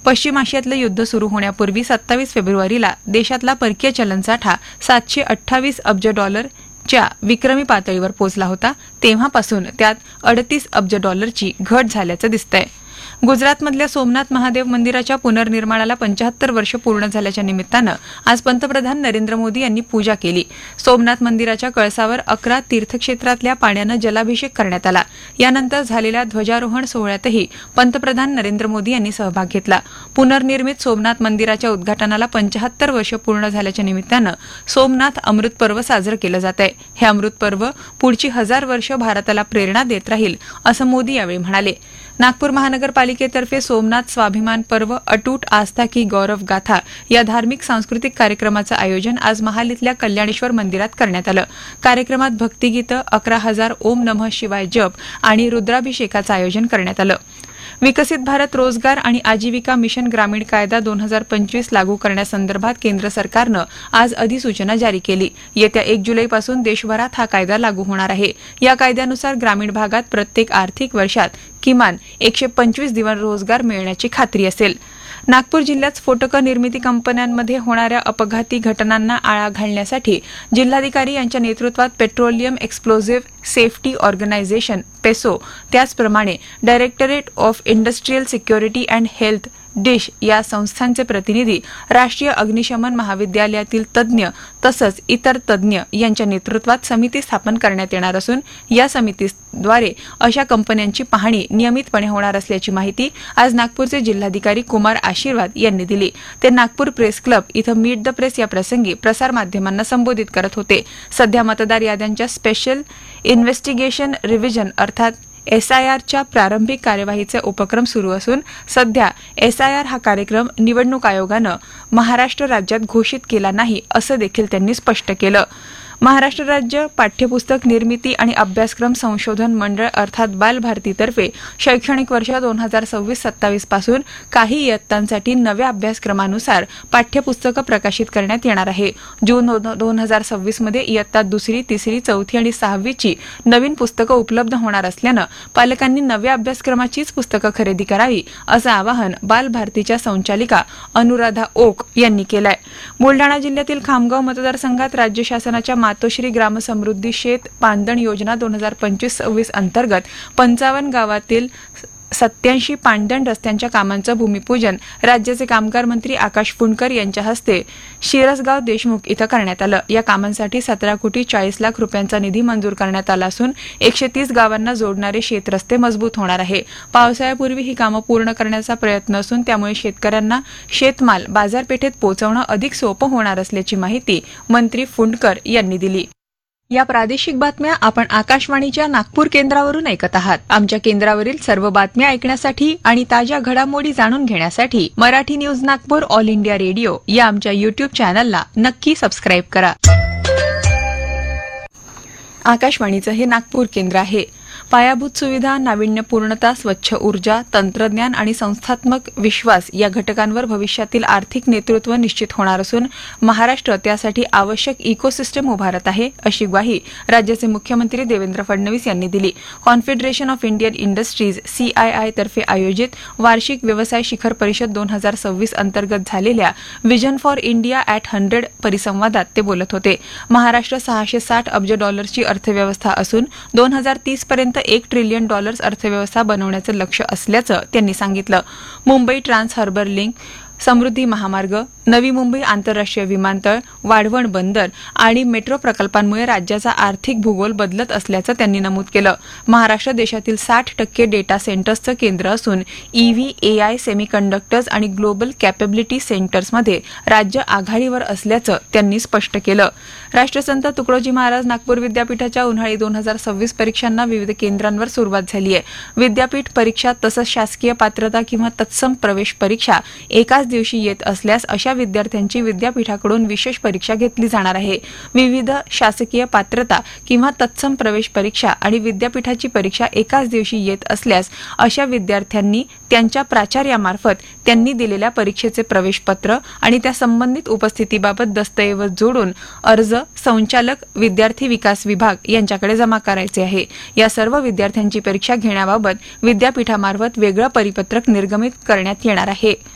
पश्चिम आशियातलं युद्ध सुरू होण्यापूर्वी 27 फेब्रुवारीला देशातला परकीय चलनसाठा $728 अब्ज च्या विक्रमी पातळीवर पोहोचला होता. तेव्हापासून त्यात $38 अब्ज घट झाल्याचं दिसतंय. गुजरातमधल्या सोमनाथ महादेव मंदिराच्या पुनर्निर्माणाला 75 वर्ष पूर्ण झाल्याच्या निमित्तानं आज पंतप्रधान नरेंद्र मोदी यांनी पूजा केली. सोमनाथ मंदिराच्या कळसावर 11 तीर्थक्षेत्रातल्या पाण्यानं जलाभिषेक करण्यात आला. यानंतर झालेल्या ध्वजारोहण सोहळ्यातही पंतप्रधान नरेंद्र मोदी यांनी सहभाग घेतला. पुनर्निर्मित सोमनाथ मंदिराच्या उद्घाटनाला 75 वर्ष पूर्ण झाल्याच्या निमित्तानं सोमनाथ अमृत पर्व साजरं केलं जात आहे. हे अमृत पर्व पुढची 1000 वर्ष भारताला प्रेरणा देत राहील असं मोदी यावेळी म्हणाले. नागपूर महानगरपालिकेतर्फे सोमनाथ स्वाभिमान पर्व अटूट आस्था की गौरव गाथा या धार्मिक सांस्कृतिक कार्यक्रमाचं आयोजन आज महाल इथल्या कल्याणेश्वर मंदिरात करण्यात आलं. कार्यक्रमात भक्तिगीतं, 11,000 ओम नमः शिवाय जप आणि रुद्राभिषेकाचं आयोजन करण्यात आलं. विकसित भारत रोजगार आणि आजीविका मिशन ग्रामीण कायदा 2025 लागू करण्यासंदर्भात केंद्र सरकारनं आज अधिसूचना जारी केली. येत्या 1 जुलैपासून देशभरात हा कायदा लागू होणार आहे. या कायद्यानुसार ग्रामीण भागात प्रत्येक आर्थिक वर्षात किमान 125 दिवस रोजगार मिळण्याची खात्री असेल. नागपूर जिल्ह्यात स्फोटक निर्मिती कंपन्यांमध्ये होणाऱ्या अपघाती घटनांना आळा घालण्यासाठी जिल्हाधिकारी यांच्या नेतृत्वात पेट्रोलियम एक्सप्लोझिव्ह सेफ्टी ऑर्गनायझेशन पेसो, त्याचप्रमाणे directorate of industrial security and health dish या संस्थांचे प्रतिनिधी, राष्ट्रीय अग्निशमन महाविद्यालयातील तज्ज्ञ तसंच इतर तज्ज्ञ यांच्या नेतृत्वात समिती स्थापन करण्यात येणार असून या समितीद्वारे अशा कंपन्यांची पाहणी नियमितपणे होणार असल्याची माहिती आज नागपूरचे जिल्हाधिकारी कुमार आशीर्वाद यांनी दिली. ते नागपूर प्रेस क्लब इथं मीट द प्रेस या प्रसंगी प्रसारमाध्यमांना संबोधित करत होते. सध्या मतदार याद्यांच्या स्पेशल इन्व्हेस्टिगेशन रिव्हिजन अर्थात SIRच्या प्रारंभिक कार्यवाहीचे उपक्रम सुरू असून सध्या SIR हा कार्यक्रम निवडणूक आयोगानं महाराष्ट्र राज्यात घोषित केला नाही असं देखील त्यांनी स्पष्ट केलं. महाराष्ट्र राज्य पाठ्यपुस्तक निर्मिती आणि अभ्यासक्रम संशोधन मंडळ अर्थात बालभारतीतर्फे शैक्षणिक वर्ष 2026-27 पासून काही इयत्तांसाठी नव्या अभ्यासक्रमानुसार पाठ्यपुस्तकं प्रकाशित करण्यात येणार आहे. जून 2026 मध्ये इयत्ता 2री, 3री, 4थी आणि 6वीची नवीन पुस्तकं उपलब्ध होणार असल्यानं पालकांनी नव्या अभ्यासक्रमाचीच पुस्तकं खरेदी करावी असं आवाहन बालभारतीच्या संचालिका अनुराधा ओक यांनी केलंय. बुलडाणा जिल्ह्यातील खामगाव मतदारसंघात राज्य शासनाच्या मातोश्री ग्रामसमृद्धी शेत पांदण योजना 2025-26 अंतर्गत 55 गावातील 87 पांदण रस्त्यांच्या कामांचं भूमिपूजन राज्याचे कामगार मंत्री आकाश फुंडकर यांच्या हस्ते शिरसगाव देशमुख इथं करण्यात आलं. या कामांसाठी 17 कोटी 40 लाख रुपयांचा निधी मंजूर करण्यात आला असून 130 गावांना जोडणारे शेतरस्ते मजबूत होणार आहे. पावसाळ्यापूर्वी ही कामं पूर्ण करण्याचा प्रयत्न असून त्यामुळे शेतकऱ्यांना शेतमाल बाजारपेठेत पोहोचवणं अधिक सोपं होणार असल्याची माहिती मंत्री फुंडकर यांनी दिली. या प्रादेशिक बातम्या आपण आकाशवाणीच्या नागपूर केंद्रावरून ऐकत आहात. आमच्या केंद्रावरील सर्व बातम्या ऐकण्यासाठी आणि ताज्या घडामोडी जाणून घेण्यासाठी Marathi news Nagpur all India radio या आमच्या युट्यूब चॅनलला नक्की सबस्क्राईब करा. आकाशवाणीचं हे नागपूर केंद्र आहे. पायाभूत सुविधा, नाविन्यपूर्णता, स्वच्छ ऊर्जा, तंत्रज्ञान आणि संस्थात्मक विश्वास या घटकांवर भविष्यातील आर्थिक नेतृत्व निश्चित होणार असून महाराष्ट्र त्यासाठी आवश्यक इकोसिस्टम उभारत आहे अशी ग्वाही राज्याचे मुख्यमंत्री देवेंद्र फडणवीस यांनी दिली. Confederation of Indian industries CII तर्फे आयोजित वार्षिक व्यवसाय शिखर परिषद 2026 अंतर्गत झालेल्या विजन फॉर इंडिया ॲट 100 परिसंवादात ते बोलत होते. महाराष्ट्र $660 अब्ज अर्थव्यवस्था असून 2030 पर्यंत $1 ट्रिलियन अर्थव्यवस्था बनवण्याचं लक्ष्य असल्याचं त्यांनी सांगितलं. मुंबई ट्रान्स हार्बर लिंक, समृद्धी महामार्ग, नवी मुंबई आंतरराष्ट्रीय विमानतळ, वाढवण बंदर आणि मेट्रो प्रकल्पांमुळे राज्याचा आर्थिक भूगोल बदलत असल्याचं त्यांनी नमूद केलं. महाराष्ट्र देशातील 60% डेटा सेंटर्सचं केंद्र असून EV, AI, सेमीकंडक्टर्स आणि ग्लोबल कॅपेबिलिटी सेंटर्समध्ये राज्य आघाडीवर असल्याचं त्यांनी स्पष्ट केलं. राष्ट्रसंत तुकडोजी महाराज नागपूर विद्यापीठाच्या उन्हाळी 2026 परीक्षांना विविध केंद्रांवर सुरुवात झाली आहे. विद्यापीठ परीक्षा तसंच शासकीय पात्रता किंवा तत्सम प्रवेश परीक्षा एकाच दिवशी येत असल्यास अशा विद्यार्थ्यांची विद्यापीठाकडून विशेष परीक्षा घेतली जाणार आहे. विविध शासकीय पात्रता किंवा तत्सम प्रवेश परीक्षा आणि विद्यापीठाची परीक्षा एकाच दिवशी येत असल्यास अशा विद्यार्थ्यांनी त्यांच्या प्राचार्यामार्फत त्यांनी दिलेल्या परीक्षेचे प्रवेशपत्र आणि त्या संबंधित उपस्थितीबाबत दस्तऐवज जोडून अर्ज संचालक विद्यार्थी विकास विभाग यांच्याकडे जमा करायचे आहे. या सर्व विद्यार्थ्यांची परीक्षा घेण्याबाबत विद्यापीठामार्फत वेगळं परिपत्रक निर्गमित करण्यात येणार आहे.